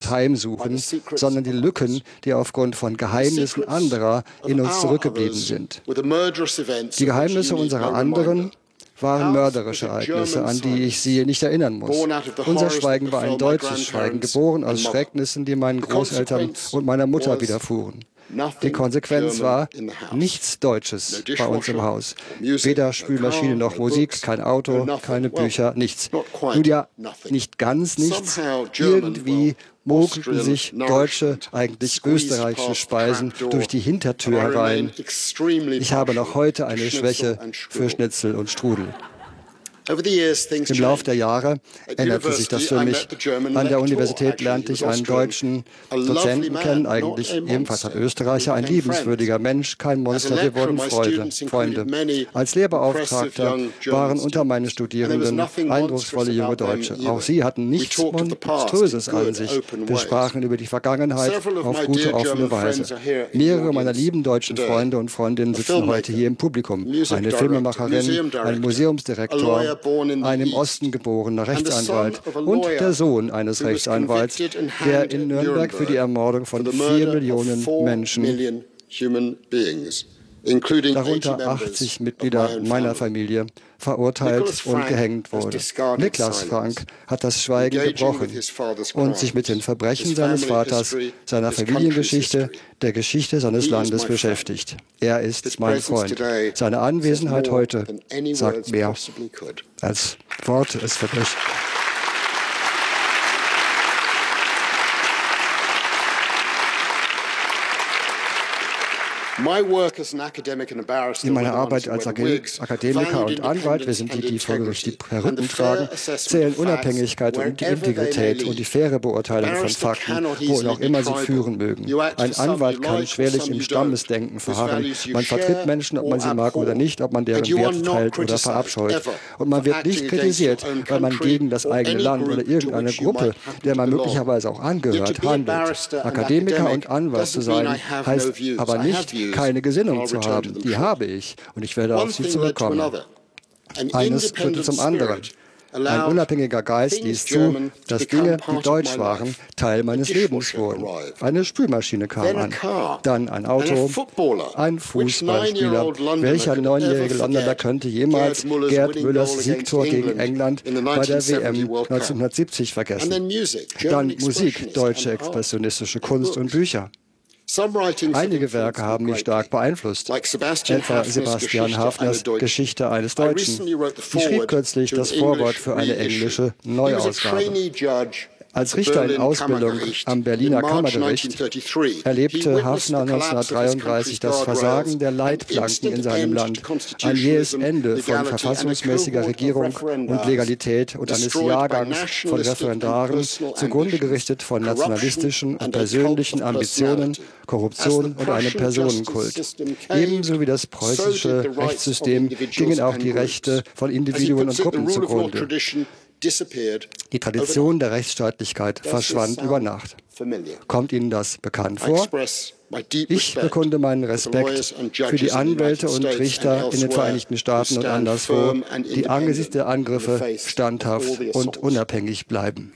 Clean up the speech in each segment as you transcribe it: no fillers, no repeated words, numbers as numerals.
heimsuchen, sondern die Lücken, die aufgrund von Geheimnissen anderer in uns zurückgeblieben sind. Die Geheimnisse unserer anderen waren mörderische Ereignisse, an die ich Sie nicht erinnern muss. Unser Schweigen war ein deutsches Schweigen, geboren aus Schrecknissen, die meinen Großeltern und meiner Mutter widerfuhren. Die Konsequenz war nichts Deutsches bei uns im Haus. Weder Spülmaschine noch Musik, kein Auto, keine Bücher, nichts. Nun ja, nicht ganz nichts. Irgendwie mogelten sich deutsche, eigentlich österreichische Speisen durch die Hintertür herein. Ich habe noch heute eine Schwäche für Schnitzel und Strudel. Im Laufe der Jahre änderte sich das für mich. An der Universität lernte ich einen deutschen Dozenten kennen, eigentlich ebenfalls ein Österreicher, ein liebenswürdiger Mensch, kein Monster, wir wurden Freunde. Als Lehrbeauftragter waren unter meinen Studierenden eindrucksvolle junge Deutsche. Auch sie hatten nichts Monströses an sich. Wir sprachen über die Vergangenheit auf gute, offene Weise. Mehrere meiner lieben deutschen Freunde und Freundinnen sitzen heute hier im Publikum. Eine Filmemacherin, ein Museumsdirektor, ein im Osten geborener Rechtsanwalt und der Sohn eines Rechtsanwalts, der in Nürnberg für die Ermordung von 4 Millionen Menschen, darunter 80 Mitglieder meiner Familie, verurteilt und gehängt wurde. Niklas Frank hat das Schweigen gebrochen und sich mit den Verbrechen seines Vaters, seiner Familiengeschichte, der Geschichte seines Landes beschäftigt. Er ist mein Freund. Seine Anwesenheit heute sagt mehr, als Worte es versprechen. In meiner Arbeit als Akademiker und Anwalt, wir sind die vor Gericht die Perücken tragen, zählen Unabhängigkeit und die Integrität und die faire Beurteilung von Fakten, wohin auch immer sie führen mögen. Ein Anwalt kann schwerlich im Stammesdenken verharren. Man vertritt Menschen, ob man sie mag oder nicht, ob man deren Werte teilt oder verabscheut. Und man wird nicht kritisiert, weil man gegen das eigene Land oder irgendeine Gruppe, der man möglicherweise auch angehört, handelt. Akademiker und Anwalt zu sein, heißt aber nicht, keine Gesinnung zu haben. Die habe ich und ich werde auf sie zurückkommen. Eines führte zum anderen. Ein unabhängiger Geist ließ zu, dass Dinge, die deutsch waren, Teil meines Lebens wurden. Eine Spülmaschine kam an, dann ein Auto, ein Fußballspieler. Welcher 9-jährige Londoner könnte jemals Gerd Müllers Siegtor gegen England bei der WM 1970 vergessen? Dann Musik, deutsche expressionistische Kunst und Bücher. Einige Werke haben mich stark beeinflusst, etwa Sebastian Hafners Geschichte eines Deutschen. Ich schrieb kürzlich das Vorwort für eine englische Neuausgabe. Als Richter in Ausbildung am Berliner Kammergericht erlebte Hafner 1933 das Versagen der Leitplanken in seinem Land, ein jähes Ende von verfassungsmäßiger Regierung und Legalität und eines Jahrgangs von Referendaren, zugrunde gerichtet von nationalistischen und persönlichen Ambitionen, Korruption und einem Personenkult. Ebenso wie das preußische Rechtssystem gingen auch die Rechte von Individuen und Gruppen zugrunde. Die Tradition der Rechtsstaatlichkeit verschwand über Nacht. Kommt Ihnen das bekannt vor? Ich bekunde meinen Respekt für die Anwälte und Richter in den Vereinigten Staaten und anderswo, die angesichts der Angriffe standhaft und unabhängig bleiben.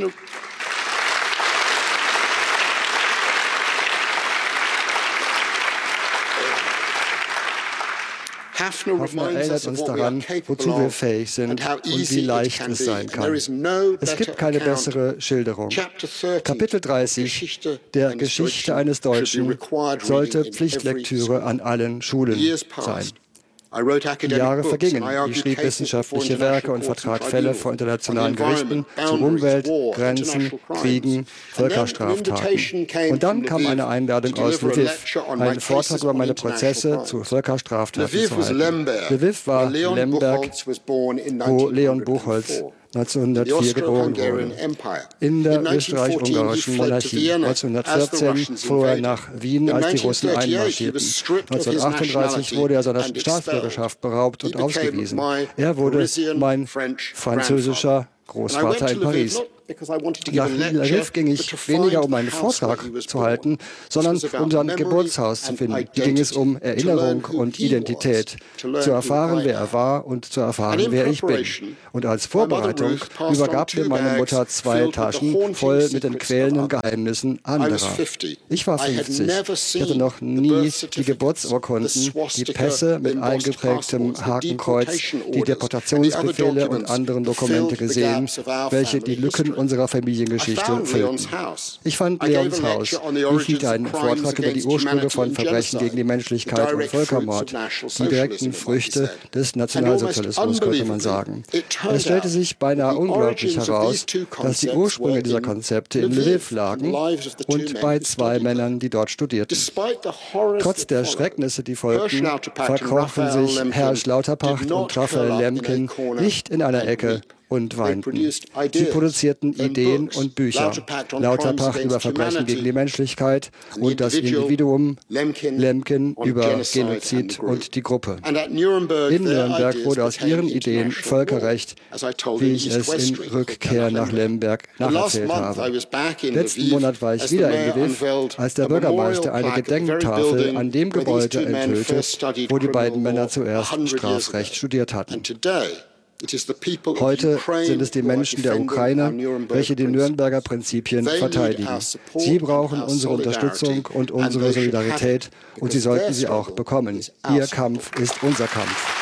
Hafner erinnert uns daran, wozu wir fähig sind und wie leicht es sein kann. Es gibt keine bessere Schilderung. Kapitel 30 der Geschichte eines Deutschen sollte Pflichtlektüre an allen Schulen sein. Die Jahre vergingen. Ich schrieb wissenschaftliche Werke und vertrat Fälle vor internationalen Gerichten zu Umwelt, Grenzen, Kriegen, Völkerstraftaten. Und dann kam eine Einladung aus Lviv, einen Vortrag über meine Prozesse zu Völkerstraftaten zu halten. Lviv war Lemberg, wo Leon Buchholz 1904 geboren wurde. In der österreich-ungarischen Monarchie. 1914 floh er nach Wien, als die Russen einmarschierten. 1938 wurde er seiner Staatsbürgerschaft beraubt und ausgewiesen. Er wurde mein französischer Großvater in Paris. Nach Lviv ging ich weniger, um einen Vortrag zu halten, sondern um sein Geburtshaus zu finden. Hier ging es um Erinnerung und Identität, zu erfahren, wer er war und zu erfahren, wer ich bin. Und als Vorbereitung übergab mir meine Mutter 2 Taschen voll mit den quälenden Geheimnissen anderer. Ich war 50. Ich hatte noch nie die Geburtsurkunden, die Pässe mit eingeprägtem Hakenkreuz, die Deportationsbefehle und anderen Dokumente gesehen, welche die Lücken unserer Familiengeschichte füllten. Ich fand Leons Haus. Ich hielt einen Vortrag über die Ursprünge von Verbrechen gegen die Menschlichkeit und Völkermord, die direkten Früchte des Nationalsozialismus, könnte man sagen. Es stellte sich beinahe unglaublich heraus, dass die Ursprünge dieser Konzepte in Lviv lagen und bei 2 Männern, die dort studierten. Trotz der Schrecknisse, die folgten, verkrochen sich Herr Schlauterpacht und Raphael Lemkin nicht in einer Ecke und weinten. Sie produzierten Ideen und Bücher. Lauterpacht über Verbrechen gegen die Menschlichkeit und das Individuum, Lemkin über Genozid und die Gruppe. In Nürnberg wurde aus ihren Ideen Völkerrecht, wie ich es in Rückkehr nach Lemberg nacherzählt habe. Letzten Monat war ich wieder in Lviv, als der Bürgermeister eine Gedenktafel an dem Gebäude enthüllte, wo die beiden Männer zuerst Strafrecht studiert hatten. Heute sind es die Menschen der Ukraine, welche die Nürnberger Prinzipien verteidigen. Sie brauchen unsere Unterstützung und unsere Solidarität und sie sollten sie auch bekommen. Ihr Kampf ist unser Kampf.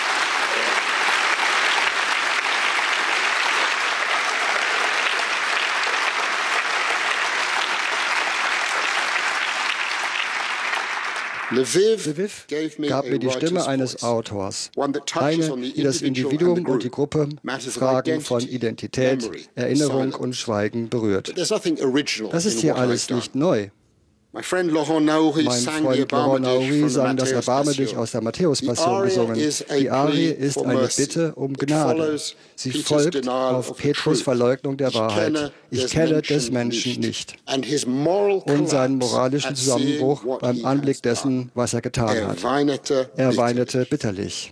Lviv gab mir die Stimme eines Autors, eine, die das Individuum und die Gruppe, Fragen von Identität, Erinnerung und Schweigen berührt. Das ist hier alles nicht neu. Mein Freund Laurent Naouri sang das Erbarme aus der Matthäus-Passion gesungen. Die Arie ist eine Bitte um Gnade. Sie folgt auf Petrus' Verleugnung der Wahrheit. Ich kenne des Menschen nicht. Und seinen moralischen Zusammenbruch beim Anblick dessen, was er getan hat. Er weinete bitterlich.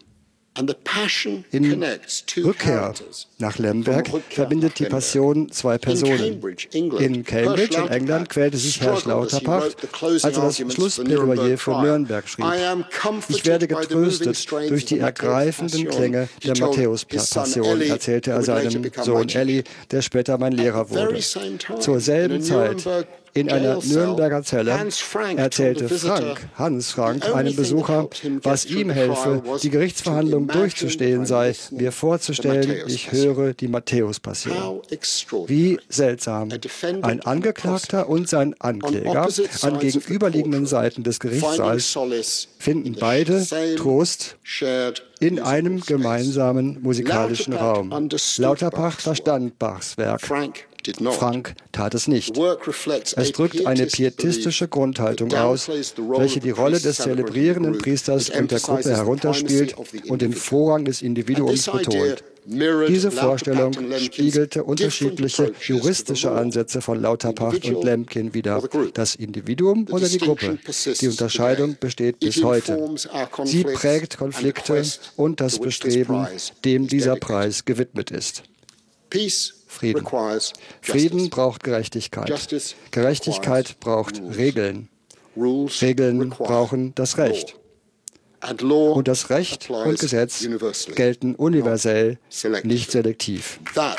In Rückkehr nach Lemberg verbindet die Passion 2 Personen. In Cambridge, in England, quälte sich Herr Schlauterpacht, als er das Schlussplädoyer für Nürnberg schrieb. Ich werde getröstet durch die ergreifenden Klänge der Matthäus-Passion, erzählte er seinem Sohn Elli, der später mein Lehrer wurde. Zur selben Zeit in einer Nürnberger Zelle erzählte Hans Frank, einem Besucher, was ihm helfe, die Gerichtsverhandlung durchzustehen sei, mir vorzustellen, ich höre die Matthäus-Passion. Wie seltsam. Ein Angeklagter und sein Ankläger an gegenüberliegenden Seiten des Gerichtssaals finden beide Trost in einem gemeinsamen musikalischen Raum. Lauterpacht verstand Bachs Werk. Frank tat es nicht. Es drückt eine pietistische Grundhaltung aus, welche die Rolle des zelebrierenden Priesters und der Gruppe herunterspielt und den Vorrang des Individuums betont. Diese Vorstellung spiegelte unterschiedliche juristische Ansätze von Lauterpacht und Lemkin wider. Das Individuum oder die Gruppe. Die Unterscheidung besteht bis heute. Sie prägt Konflikte und das Bestreben, dem dieser Preis gewidmet ist. Frieden. Frieden braucht Gerechtigkeit. Gerechtigkeit braucht Regeln. Regeln brauchen das Recht. Und das Recht und Gesetz gelten universell, nicht selektiv.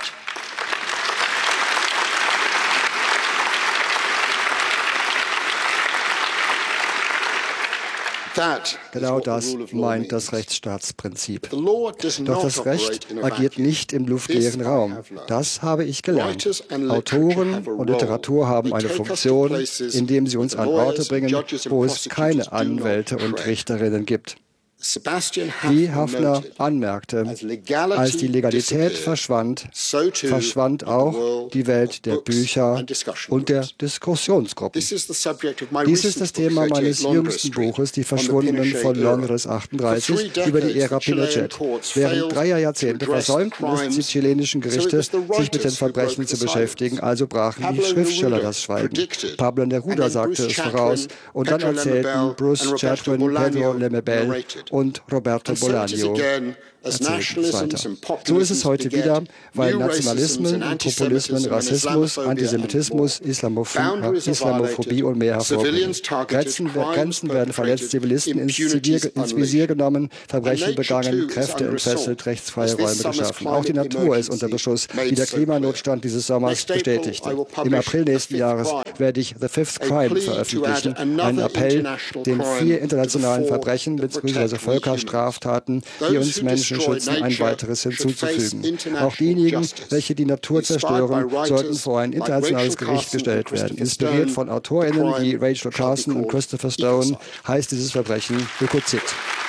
Genau das meint das Rechtsstaatsprinzip. Doch das Recht agiert nicht im luftleeren Raum. Das habe ich gelernt. Autoren und Literatur haben eine Funktion, indem sie uns an Orte bringen, wo es keine Anwälte und Richterinnen gibt. Wie Haffner anmerkte, als die Legalität verschwand, verschwand auch die Welt der Bücher und der Diskussionsgruppen. Dies ist das Thema meines jüngsten Buches, Die Verschwundenen von Londres 38, über die Ära Pinochet. Während 3 Jahrzehnte versäumten es die chilenischen Gerichte, sich mit den Verbrechen zu beschäftigen, also brachen die Schriftsteller das Schweigen. Pablo Neruda sagte es voraus und dann erzählten Bruce Chatwin, Pedro Lemebel und Roberto Bolaño erzählten es weiter. So ist es heute wieder, weil Nationalismen und Populismen, Rassismus, Antisemitismus, Islamophobie und mehr hervorbringen. Grenzen werden verletzt, Zivilisten ins Visier genommen, Verbrechen begangen, Kräfte entfesselt, rechtsfreie Räume geschaffen. Auch die Natur ist unter Beschuss, wie der Klimanotstand dieses Sommers bestätigte. Im April nächsten Jahres werde ich The Fifth Crime veröffentlichen, einen Appell, den 4 internationalen Verbrechen bzw. Völkerstraftaten, die uns Menschen schützen, ein weiteres hinzuzufügen. Auch diejenigen, welche die Natur zerstören, sollten vor ein internationales Gericht gestellt werden. Inspiriert von AutorInnen wie Rachel Carson und Christopher Stone heißt dieses Verbrechen Ökozid.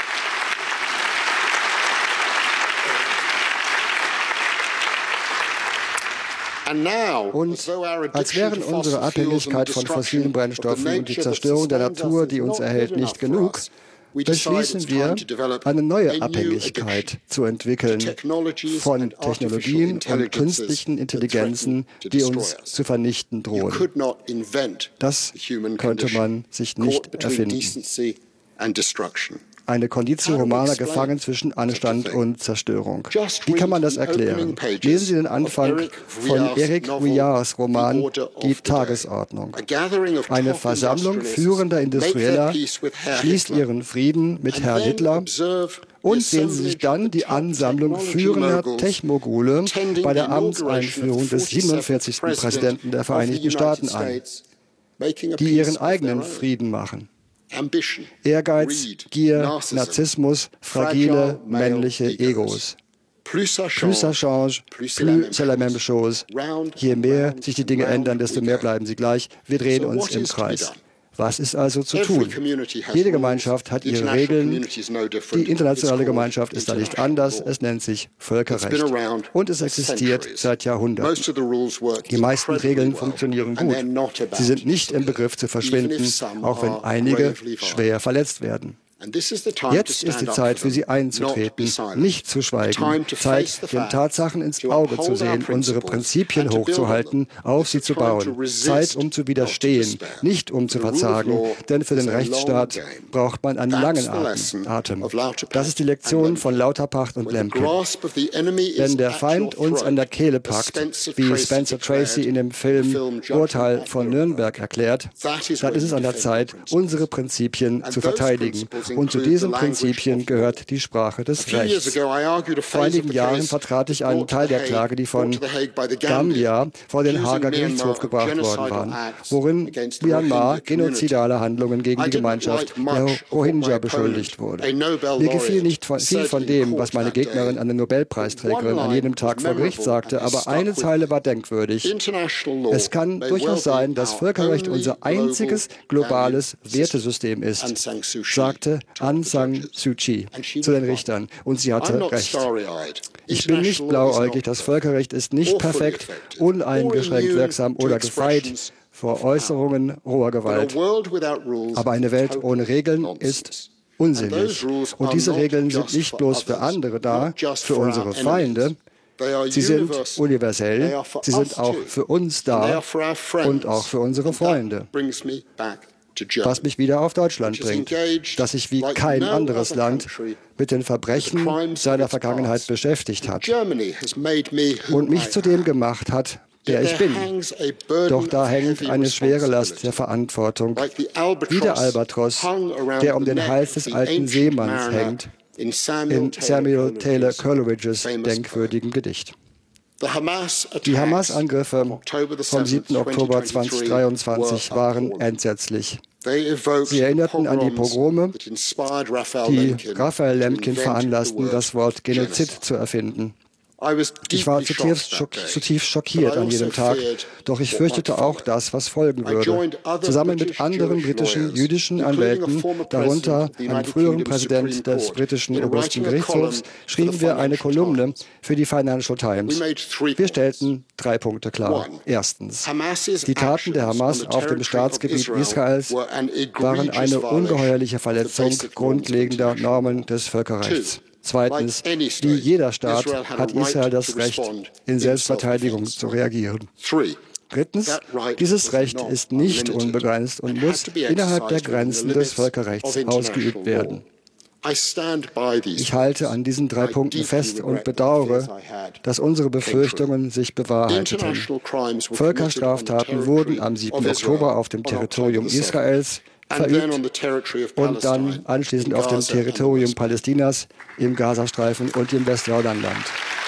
Und als wären unsere Abhängigkeit von fossilen Brennstoffen und die Zerstörung der Natur, die uns erhält, nicht genug, beschließen wir, eine neue Abhängigkeit zu entwickeln von Technologien und künstlichen Intelligenzen, die uns zu vernichten drohen. Das könnte man sich nicht erfinden. Eine Conditio Humana gefangen zwischen Anstand und Zerstörung. Wie kann man das erklären? Lesen Sie den Anfang von Eric Vuillards Roman Die Tagesordnung. Eine Versammlung führender Industrieller schließt ihren Frieden mit Herrn Hitler und sehen Sie sich dann die Ansammlung führender Tech-Mogule bei der Amtseinführung des 47. Präsidenten der Vereinigten Staaten an, die ihren eigenen Frieden machen. Ehrgeiz, Gier, Narzissmus, fragile männliche Egos. Plus ça change, plus c'est la même chose. Je mehr sich die Dinge ändern, desto mehr bleiben sie gleich. Wir drehen uns im Kreis. Was ist also zu tun? Jede Gemeinschaft hat ihre Regeln. Die internationale Gemeinschaft ist da nicht anders. Es nennt sich Völkerrecht. Und es existiert seit Jahrhunderten. Die meisten Regeln funktionieren gut. Sie sind nicht im Begriff zu verschwinden, auch wenn einige schwer verletzt werden. Jetzt ist die Zeit, für sie einzutreten, nicht zu schweigen, Zeit, den Tatsachen ins Auge zu sehen, unsere Prinzipien hochzuhalten, auf sie zu bauen, Zeit, um zu widerstehen, nicht um zu verzagen, denn für den Rechtsstaat braucht man einen langen Atem. Das ist die Lektion von Lauterpacht und Lemke. Wenn der Feind uns an der Kehle packt, wie Spencer Tracy in dem Film Urteil von Nürnberg erklärt, dann ist es an der Zeit, unsere Prinzipien zu verteidigen. Und zu diesen Prinzipien gehört die Sprache des Rechts. Vor einigen Jahren vertrat ich einen Teil der Klage, die von Gambia vor den Haager Gerichtshof gebracht worden waren, worin Myanmar genozidale Handlungen gegen die Gemeinschaft der Rohingya beschuldigt wurde. Mir gefiel nicht viel von dem, was meine Gegnerin, eine Nobelpreisträgerin, an jedem Tag vor Gericht sagte, aber eine Zeile war denkwürdig. Es kann durchaus sein, dass Völkerrecht unser einziges globales Wertesystem ist, sagte Aung San Suu Kyi zu den Richtern. Und sie hatte recht. Ich bin nicht blauäugig. Das Völkerrecht ist nicht perfekt, uneingeschränkt wirksam oder gefeit vor Äußerungen roher Gewalt. Aber eine Welt ohne Regeln ist unsinnig. Und diese Regeln sind nicht bloß für andere da, für unsere Feinde. Sie sind universell, sie sind auch für uns da und auch für unsere Freunde. Was mich wieder auf Deutschland bringt, das sich wie kein anderes Land mit den Verbrechen seiner Vergangenheit beschäftigt hat und mich zu dem gemacht hat, der ich bin. Doch da hängt eine schwere Last der Verantwortung, wie der Albatros, der um den Hals des alten Seemanns hängt, in Samuel Taylor Coleridges denkwürdigem Gedicht. Die Hamas-Angriffe vom 7. Oktober 2023 waren entsetzlich. Sie erinnerten an die Pogrome, die Raphael Lemkin veranlassten, das Wort Genozid zu erfinden. Ich war zutiefst schockiert an jedem Tag, doch ich fürchtete auch das, was folgen würde. Zusammen mit anderen britischen jüdischen Anwälten, darunter einem früheren Präsident des britischen obersten Gerichtshofs, schrieben wir eine Kolumne für die Financial Times. Wir stellten 3 Punkte klar. Erstens, die Taten der Hamas auf dem Staatsgebiet Israels waren eine ungeheuerliche Verletzung grundlegender Normen des Völkerrechts. Zweitens, wie jeder Staat hat Israel das Recht, in Selbstverteidigung zu reagieren. Drittens, dieses Recht ist nicht unbegrenzt und muss innerhalb der Grenzen des Völkerrechts ausgeübt werden. Ich halte an diesen 3 Punkten fest und bedauere, dass unsere Befürchtungen sich bewahrheiteten. Völkerstraftaten wurden am 7. Oktober auf dem Territorium Israels verübt und dann anschließend auf dem Territorium Palästinas, im Gazastreifen und im Westjordanland.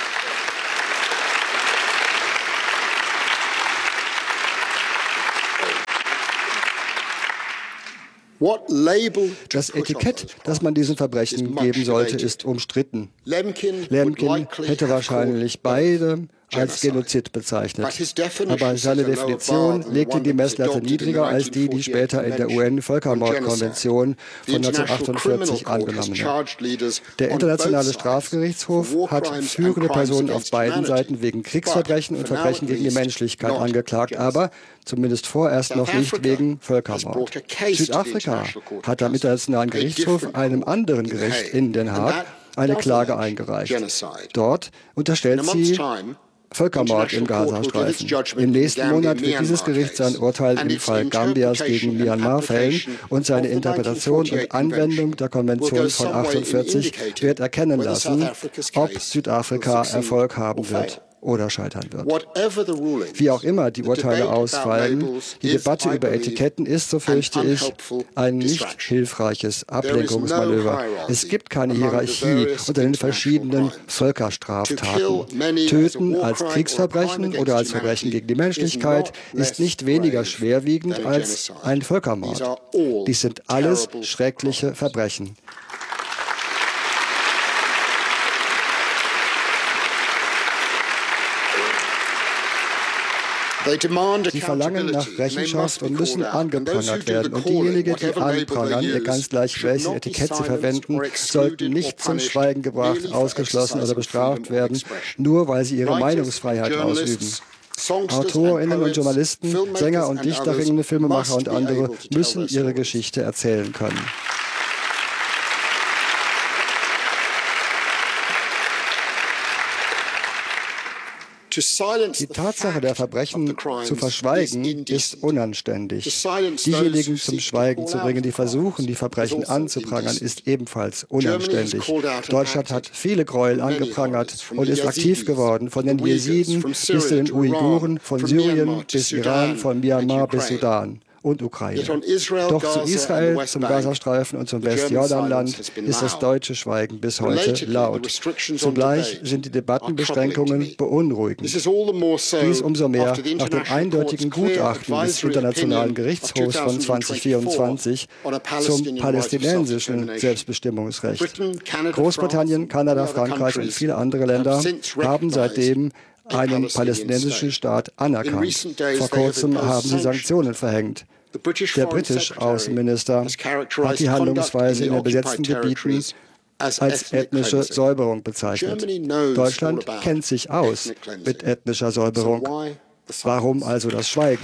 Das Etikett, das man diesen Verbrechen geben sollte, ist umstritten. Lemkin hätte wahrscheinlich beide als Genozid bezeichnet. Aber seine Definition legte die Messlatte niedriger als die später in der UN-Völkermordkonvention von 1948 angenommen wird. Der Internationale Strafgerichtshof hat führende Personen auf beiden Seiten wegen Kriegsverbrechen und Verbrechen gegen die Menschlichkeit angeklagt, aber zumindest vorerst noch nicht wegen Völkermord. Südafrika hat am Internationalen Gerichtshof, einem anderen Gericht in Den Haag, eine Klage eingereicht. Dort unterstellt sie Völkermord im Gazastreifen. Im nächsten Monat wird dieses Gericht sein Urteil im Fall Gambias gegen Myanmar fällen und seine Interpretation und Anwendung der Konvention von 1948 wird erkennen lassen, ob Südafrika Erfolg haben wird oder scheitern wird. Wie auch immer die Urteile ausfallen, die Debatte über Etiketten ist, so fürchte ich, ein nicht hilfreiches Ablenkungsmanöver. Es gibt keine Hierarchie unter den verschiedenen Völkerstraftaten. Töten als Kriegsverbrechen oder als Verbrechen gegen die Menschlichkeit ist nicht weniger schwerwiegend als ein Völkermord. Dies sind alles schreckliche Verbrechen. Sie verlangen nach Rechenschaft und müssen angeprangert werden. Und diejenigen, die anprangern, ganz gleich welches Etikett sie verwenden, sollten nicht zum Schweigen gebracht, ausgeschlossen oder bestraft werden, nur weil sie ihre Meinungsfreiheit ausüben. AutorInnen und Journalisten, Sänger und Dichterinnen, Filmemacher und andere müssen ihre Geschichte erzählen können. Die Tatsache der Verbrechen zu verschweigen, ist unanständig. Diejenigen zum Schweigen zu bringen, die versuchen, die Verbrechen anzuprangern, ist ebenfalls unanständig. Deutschland hat viele Gräuel angeprangert und ist aktiv geworden, von den Jesiden bis zu den Uiguren, von Syrien bis Iran, von Myanmar bis Sudan und Ukraine. Doch zu Israel, zum Gazastreifen und zum Westjordanland ist das deutsche Schweigen bis heute laut. Zugleich sind die Debattenbeschränkungen beunruhigend. Dies umso mehr nach dem eindeutigen Gutachten des Internationalen Gerichtshofs von 2024 zum palästinensischen Selbstbestimmungsrecht. Großbritannien, Kanada, Frankreich und viele andere Länder haben seitdem einen palästinensischen Staat anerkannt. Vor kurzem haben sie Sanktionen verhängt. Der britische Außenminister hat die Handlungsweise in den besetzten Gebieten als ethnische Säuberung bezeichnet. Deutschland kennt sich aus mit ethnischer Säuberung. Warum also das Schweigen?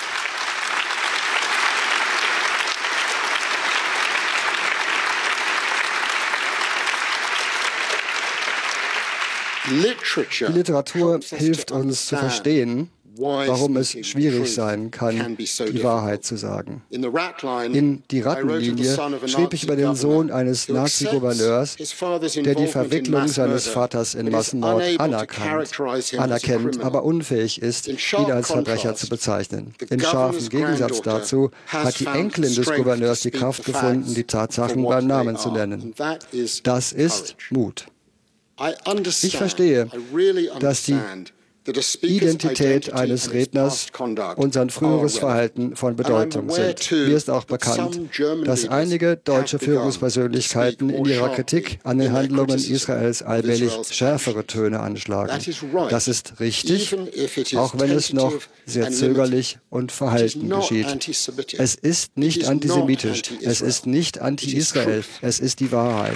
Die Literatur hilft uns zu verstehen, warum es schwierig sein kann, die Wahrheit zu sagen. In Die Rattenlinie schrieb ich über den Sohn eines Nazi-Gouverneurs, der die Verwicklung seines Vaters in Massenmord anerkennt, aber unfähig ist, ihn als Verbrecher zu bezeichnen. Im scharfen Gegensatz dazu hat die Enkelin des Gouverneurs die Kraft gefunden, die Tatsachen beim Namen zu nennen. Das ist Mut. Ich verstehe, dass die Identität eines Redners und sein früheres Verhalten von Bedeutung sind. Mir ist auch bekannt, dass einige deutsche Führungspersönlichkeiten in ihrer Kritik an den Handlungen Israels allmählich schärfere Töne anschlagen. Das ist richtig, auch wenn es noch sehr zögerlich und verhalten geschieht. Es ist nicht antisemitisch, es ist nicht anti-Israel, es ist die Wahrheit.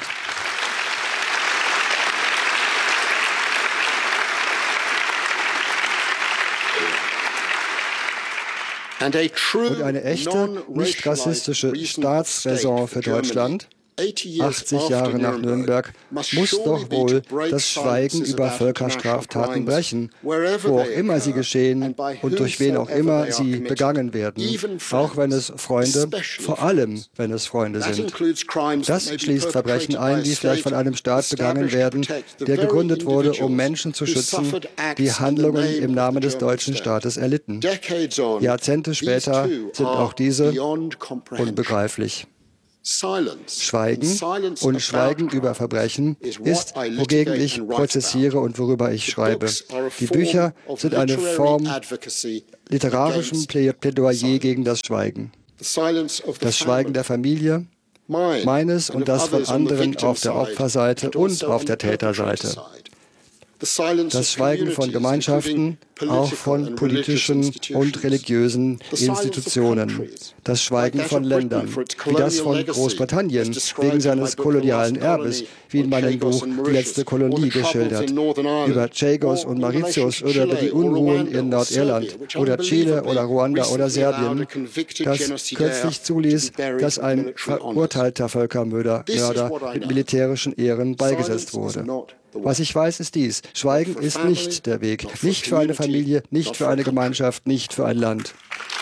Und eine echte, nicht rassistische Staatsräson für Deutschland 80 Jahre nach Nürnberg muss doch wohl das Schweigen über Völkerstraftaten brechen, wo auch immer sie geschehen und durch wen auch immer sie begangen werden, auch wenn es Freunde, vor allem wenn es Freunde sind. Das schließt Verbrechen ein, die vielleicht von einem Staat begangen werden, der gegründet wurde, um Menschen zu schützen, die Handlungen im Namen des deutschen Staates erlitten. Jahrzehnte später sind auch diese unbegreiflich. Schweigen und Schweigen über Verbrechen ist, wogegen ich prozessiere und worüber ich schreibe. Die Bücher sind eine Form literarischen Plädoyer gegen das Schweigen. Das Schweigen der Familie, meines und das von anderen auf der Opferseite und auf der Täterseite. Das Schweigen von Gemeinschaften, auch von politischen und religiösen Institutionen. Das Schweigen von Ländern, wie das von Großbritannien, wegen seines kolonialen Erbes, wie in meinem Buch Die letzte Kolonie geschildert, über Chagos und Mauritius oder über die Unruhen in Nordirland oder Chile oder Ruanda oder Serbien, das kürzlich zuließ, dass ein verurteilter Völkermörder mit militärischen Ehren beigesetzt wurde. Was ich weiß, ist dies: Schweigen ist nicht der Weg. Nicht für eine Familie, nicht für eine Gemeinschaft, nicht für ein Land.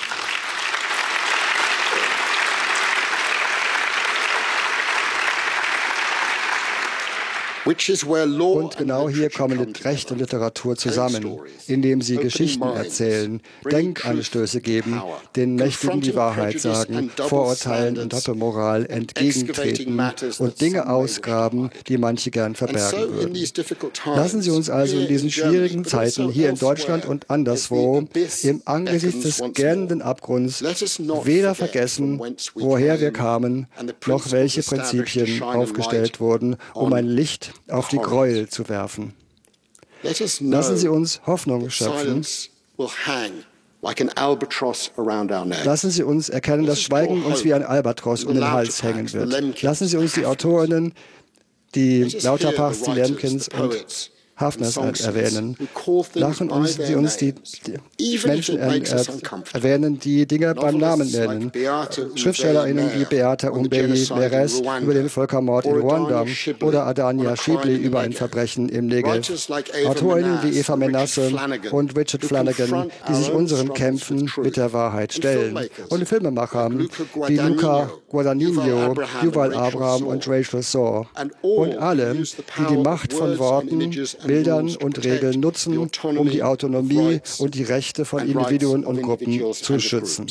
Und genau hier kommen Recht und Literatur zusammen, indem sie Geschichten erzählen, Denkanstöße geben, den Mächtigen die Wahrheit sagen, Vorurteilen und Doppelmoral entgegentreten und Dinge ausgraben, die manche gern verbergen würden. Lassen Sie uns also in diesen schwierigen Zeiten hier in Deutschland und anderswo im Angesicht des gähnenden Abgrunds weder vergessen, woher wir kamen, noch welche Prinzipien aufgestellt wurden, um ein Licht auf die Gräuel zu werfen. Lassen Sie uns Hoffnung schöpfen. Lassen Sie uns erkennen, dass Schweigen uns wie ein Albatros um den Hals hängen wird. Lassen Sie uns die Autorinnen, die Lauterpachts, die Lemkins und Hafners erwähnen. Lassen Sie uns die Menschen erwähnen, die Dinge beim Namen nennen. SchriftstellerInnen wie Beata Umbeli-Meres über den Völkermord in Ruanda oder Adania Shibli über ein Verbrechen im Negev. AutorInnen wie Eva Menasse und Richard Flanagan, die sich unseren Kämpfen mit der Wahrheit stellen. Und Filmemacher wie Luca Guadagnino, Yuval Abraham und Rachel Saw. Und alle, die die Macht von Worten, Bildern und Regeln nutzen, um die Autonomie und die Rechte von Individuen und Gruppen zu schützen.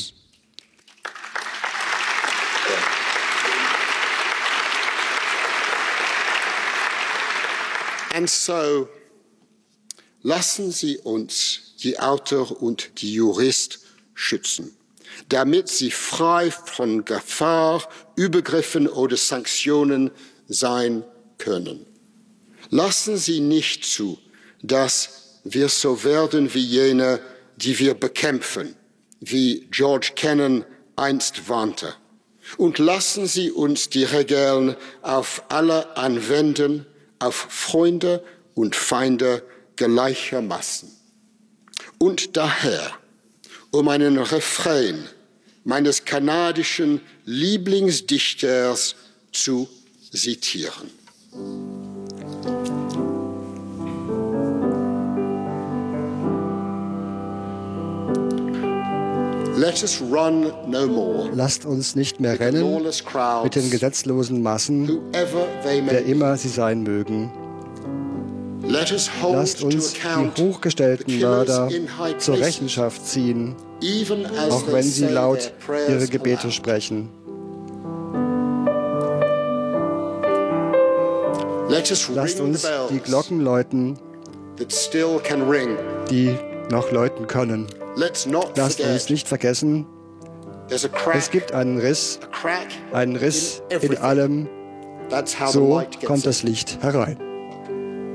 And so, lassen Sie uns die Autor und die Jurist schützen, damit sie frei von Gefahr, Übergriffen oder Sanktionen sein können. Lassen Sie nicht zu, dass wir so werden wie jene, die wir bekämpfen, wie George Kennan einst warnte. Und lassen Sie uns die Regeln auf alle anwenden, auf Freunde und Feinde gleichermaßen. Und daher, um einen Refrain meines kanadischen Lieblingsdichters zu zitieren. Lasst uns nicht mehr rennen mit den gesetzlosen Massen, wer immer sie sein mögen. Lasst uns die hochgestellten Mörder zur Rechenschaft ziehen, auch wenn sie laut ihre Gebete sprechen. Lasst uns die Glocken läuten, die noch läuten können. Lasst uns nicht vergessen, es gibt einen Riss in allem, so kommt das Licht herein.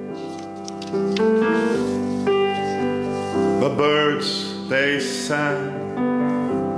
The birds, they sang